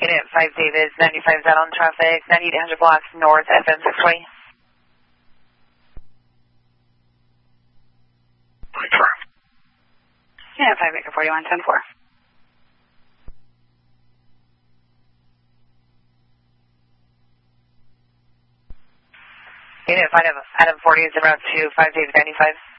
Unit 5 David, 95 is out on traffic, 9800 blocks north, FM 620. Unit 5 Baker 4110-4. Unit 5 Adam 40 is around 2, 5 David 95.